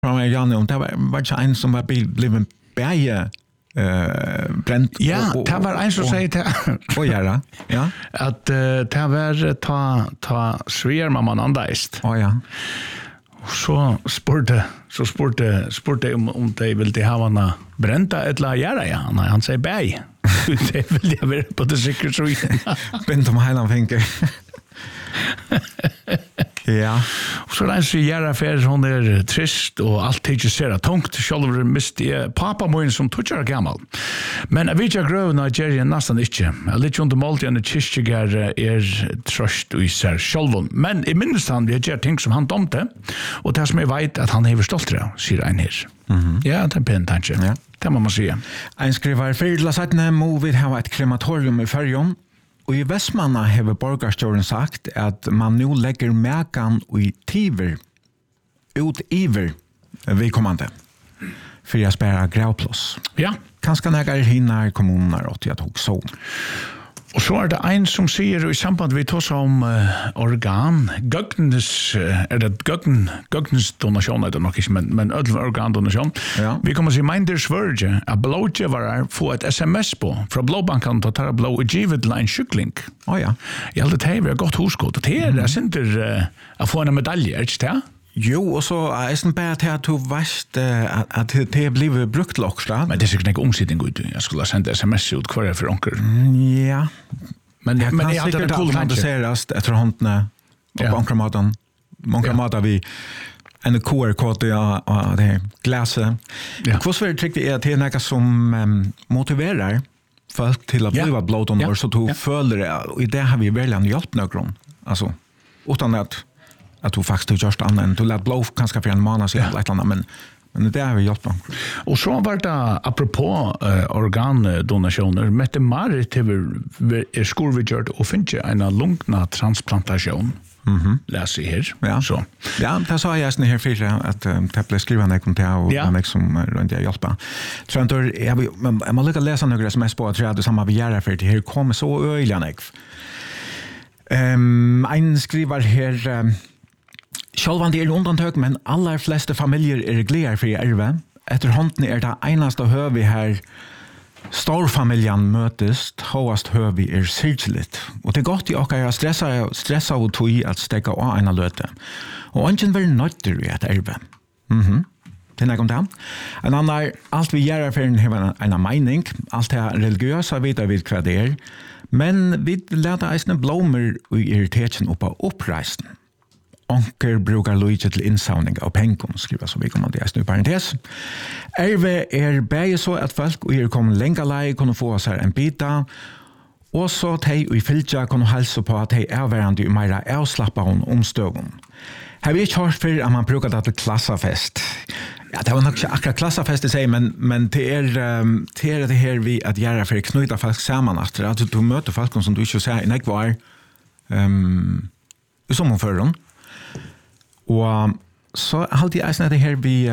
från Janne om det var inte en som var blivit bäge bränt. Ja, det var en som säger det. Och göra. Ja. Att det var ta svär mamman andaist. Ja. Så spurte om de ville ha henne bränta eller göra, ja. Han säger bäg. Det vill jag vara på det säkert så igen. Bent om hela finker. Ja. Och så den så göra för hon trist och allt är ju så tungt. Själv miste pappa min som 2 år gammal. Men jag vet jag gröv Nigeria nästan inte. Lite under mål i kyrkjägar tröst i sig själv. Men i minst han vi gör ting som han domte. Och det som jag vet att han är stolt av, säger en här. Ja, det är en tanke. Ja. Det må man säga. En skriver för att må vi ha ett krematorium i Färjön. Och i Västmanna har borgarstjåren sagt att man nu lägger mäkan i tiver ut iver vidkommande för att spara gravplås. Ja. Kanske nägar hinnar kommuner åt att också. Och så det en som säger i samband vi tar om organ, gögnes, det gögnes donation eller något men ödel organdonation. Ja. Vi kommer se mindre svärge att blågivare få ett sms på från blåbanken att ta blå givet line kyckling. Ja. Jag hade det var gott huskott. Det är inte att få en medalj, inte det? Jo, och så är det bara att du vet att det blir brukt också. Men det är säkert inte omsittning ut. Jag skulle sända sms ut kvar för onkel. Ja. Men jag hade det cool fantiserast efter håndna och onkelmaten. Onkelmaten vi en QR-kod och det glaset. Hur svårt tycker jag att det är något som motiverar folk till att bli blodonor så du följer det. Och i det har vi verkligen hjälpt någon. Alltså, utan att du faktiskt gjort annat än du lät blå kanske för en månad sedan ett annat, men det har vi gjort. Och så var det apropå organdonationer Mette Marit är skolvidgjort och finns en lungna transplantation. Läser här. Ja. Så. Ja, det sa jag här för att det blev skriven ekon till och en som runt jag hjälpa. Så jag må lycka läsa några sms på att jag hade samma begära för det här kommer så öjliga en skriver här självan det är undantag, men alla flesta familjer är glada för erve. Efter hånden är det enaste hövi här storfamiljen mötes, håast hövi är syrligt. Och det är gott i åka stressa och tog att stäcka av ena löte. Och ingen vill nöjter i att erve. Det är något om det. En annan, allt vi gör för en mening, allt det religiösa vet vi vad det är. Men vi lärde eisne blommor och irritation upp av uppreisen. Onker brukar lyda til innsavning av pengar, skriver så vi kommer til eisne i parentes. Erve bæge så at folk og kommet lenge lei kunne få seg en bita, og så de i fylgja kunne helse på at de værende i meira avslappa hon omstøven. Har vi ikke hørt før at man brukar det til klassafest? Ja, det var nok ikke akkurat klassafest i seg, men det er det her vi at gjøre for å knyta folk sammen. At du møter folk som du ikke ser i nekvar i sommerføren. Og så halte jeg eisen det her vi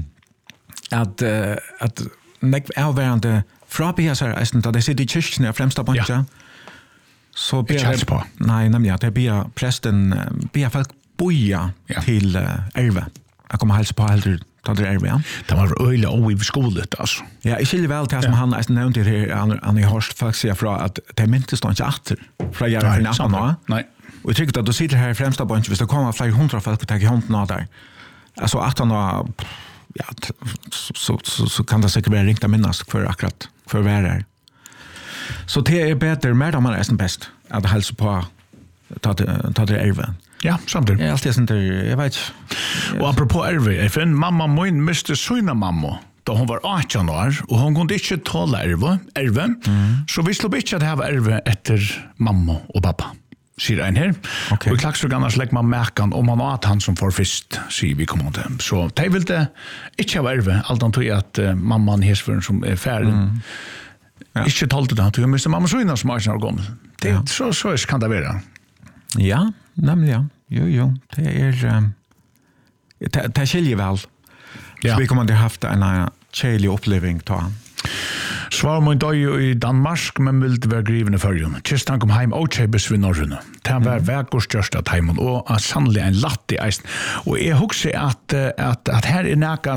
at nekv avværende frabia seg eisen da de sitter i kyrkene og fremsta buncha. Så ber på. Nei, nemlig at det ber presten ber folk boja til erve. Jeg kommer helse på heller det erve, ja. Det var øyla og i skolet, altså. Ja, jeg skiljer vel til som han nevnte her, han har hørt folk sier fra at det myntes da ikke atter fra gjerne for nappen nå. Nei. Og jeg tykker at du sitter her i fremsta bunch, hvis det kommer flere 100 folk og tar i hånden av der, altså at han har, ja, så kan det sikkert være ringt av minnast for akkurat, for å være her. Så det er bedre, mer da man er nesten best, at helse på ta det erve. Ja, samtidig. Ja, alltid sånt der, jeg vet ikke. Og apropos erve, jeg finner mamma min miste søyna mamma, da hun var 18 år, og hun kunne ikke tåle erve, så vi slår ikke at det var erve etter mamma og pappa. Sier en her. Okay. Og i klagsrugg annars legger man merkan om man har han som får fyrst, sier vi kommande. Så de vil det ikke ha erve, alt han tog at mamman hesføren som er ferdig. Ikke talte det, du mister mamma søyna som 18 år gammel. Så kan det være. Ja, nemlig ja. Jo, det er det skiljer vel. Så vi kommer til å ha haft en kjærlig oppleving til han. Svar må døy i Danmark, men vilt være griven i førjen. Kistan kom heim og kjebes ved Norrøna. Det var vekkors største av heimen, og sannelig en latt i eisen. Og jeg husker at her er nækka